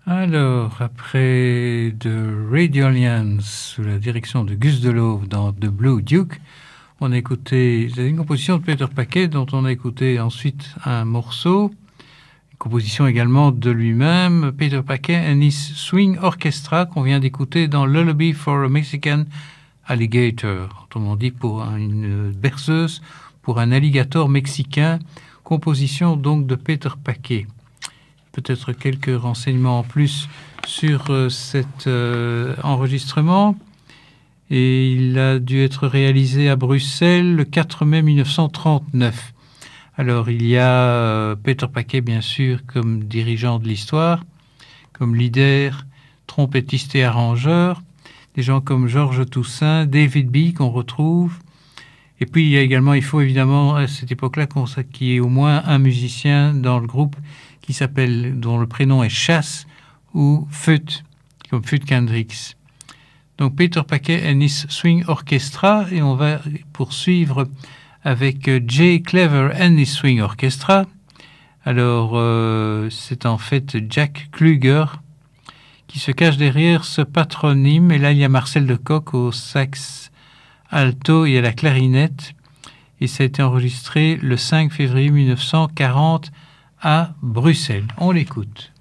Alors, après The Radiolians, sous la direction de Gus Delove dans The Blue Duke, on a écouté, c'est une composition de Peter Paquet dont on a écouté ensuite un morceau, une composition également de lui-même, Peter Paquet and his Swing Orchestra, qu'on vient d'écouter dans Lullaby for a Mexican Alligator, autrement dit pour une berceuse pour un alligator mexicain, composition donc de Peter Paquet. Peut-être quelques renseignements en plus sur cet enregistrement. Et il a dû être réalisé à Bruxelles le 4 mai 1939. Alors, il y a Peter Paquet, bien sûr, comme dirigeant de l'histoire, comme leader, trompettiste et arrangeur, des gens comme Georges Toussaint, David B. qu'on retrouve. Et puis, il y a également, il faut évidemment, à cette époque-là, qu'il y ait au moins un musicien dans le groupe qui s'appelle, dont le prénom est Chasse ou Fut, comme Fut Kendricks. Donc Peter Paquet and his Swing Orchestra, et on va poursuivre avec Jay Clever and his Swing Orchestra. Alors, c'est en fait Jack Kluger qui se cache derrière ce patronyme, et là il y a Marcel de Kock au sax alto et à la clarinette, et ça a été enregistré le 5 février 1940 à Bruxelles. On l'écoute.